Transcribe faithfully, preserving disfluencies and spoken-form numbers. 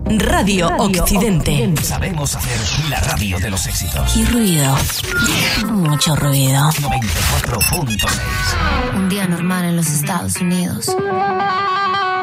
Radio, radio Occidente. Occidente. Sabemos hacer la radio de los éxitos. Y ruido. Mucho ruido. noventa y cuatro punto seis. Un día normal en los Estados Unidos.